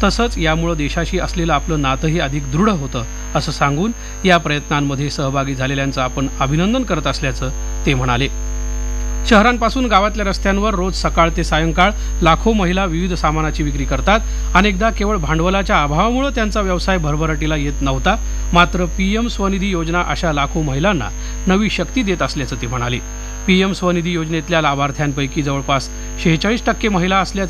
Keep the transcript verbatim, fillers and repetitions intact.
तसंच यामुळे देशाशी असलेलं आपलं नातंही अधिक दृढ होतं असं सांगून या प्रयत्नांमध्ये सहभागी झालेल्यांचं आपण अभिनंदन करत असल्याचं ते म्हणाले. शहरांपासून गावातल्या रस्त्यांवर रोज सकाळ ते सायंकाळ लाखो महिला विविध सामानाची विक्री करतात. अनेकदा केवळ भांडवलाच्या अभावामुळे त्यांचा व्यवसाय भरभराटीला येत नव्हता. मात्र पीएम स्वनिधी योजना अशा लाखो महिलांना नवी शक्ती देत असल्याचं ते म्हणाले. पीएम स्वनिधी योजनेतल्या लाभार्थ्यांपैकी जवळपास शेहेचाळीस टक्के महिला असल्याचं